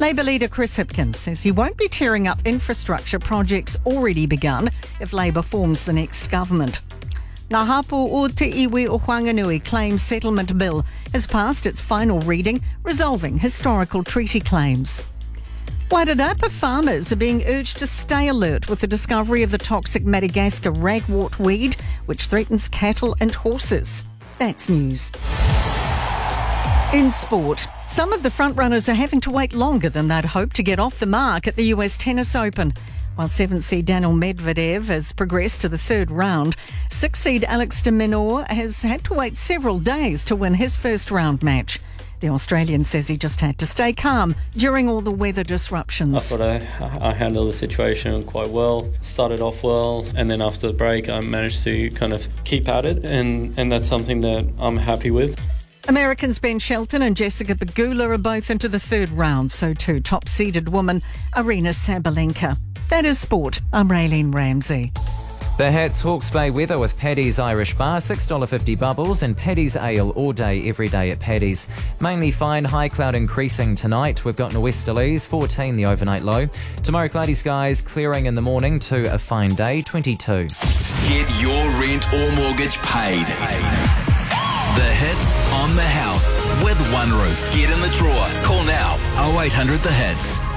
Labour leader Chris Hipkins says he won't be tearing up infrastructure projects already begun if Labour forms the next government. Ngā Hapo o Te Iwi o Whanganui claims settlement bill has passed its final reading, resolving historical treaty claims. Wairarapa farmers are being urged to stay alert with the discovery of the toxic Madagascar ragwort weed, which threatens cattle and horses. That's news. In sport, some of the frontrunners are having to wait longer than they'd hoped to get off the mark at the US Tennis Open. While 7th seed Daniil Medvedev has progressed to the third round, 6th seed Alex de Minaur has had to wait several days to win his first round match. The Australian says he just had to stay calm during all the weather disruptions. I thought I handled the situation quite well, started off well, and then after the break I managed to kind of keep at it, and that's something that I'm happy with. Americans Ben Shelton and Jessica Pegula are both into the third round, so too top-seeded woman Aryna Sabalenka. That is sport. I'm Raylene Ramsey. The Hats Hawke's Bay weather with Paddy's Irish Bar, $6.50 bubbles, and Paddy's Ale all day, every day at Paddy's. Mainly fine, high cloud increasing tonight. We've got norwesterlies, 14 the overnight low. Tomorrow cloudy skies, clearing in the morning to a fine day, 22. Get your rent or mortgage paid. The Hits on the House with One Roof. Get in the drawer. Call now 0800 The Hits.